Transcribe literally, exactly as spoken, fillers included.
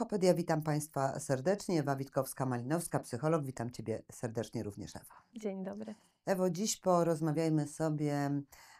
Psychopedia, witam Państwa serdecznie. Ewa Witkowska-Malinowska, psycholog. Witam Ciebie serdecznie również, Ewa. Dzień dobry. Ewo, dziś porozmawiajmy sobie